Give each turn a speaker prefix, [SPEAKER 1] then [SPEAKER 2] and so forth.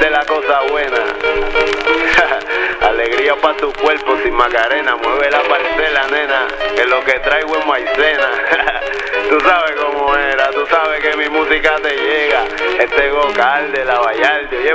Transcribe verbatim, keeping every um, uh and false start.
[SPEAKER 1] de la cosa buena. Alegría pa' tu cuerpo sin Macarena. Mueve la parcela, nena, que lo que traigo es maicena. Tú sabes cómo era, tú sabes que mi música te llega. Este Gocal de la Vallarde.